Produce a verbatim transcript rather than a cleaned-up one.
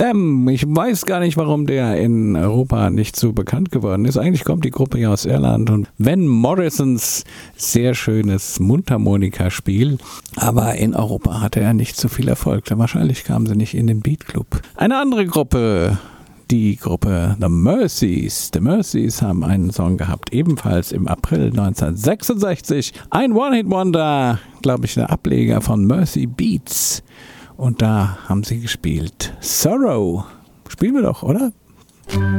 Them, ich weiß gar nicht, warum der in Europa nicht so bekannt geworden ist. Eigentlich kommt die Gruppe ja aus Irland und Van Morrisons sehr schönes Mundharmonikaspiel, aber in Europa hatte er nicht so viel Erfolg. Wahrscheinlich kam sie nicht in den Beat Club. Eine andere Gruppe, die Gruppe The Mercies. The Mercies haben einen Song gehabt, ebenfalls im April neunzehnhundertsechsundsechzig. Ein One-Hit-Wonder, glaube ich, der Ableger von Mercy Beats. Und da haben sie gespielt Sorrow. Spielen wir doch, oder?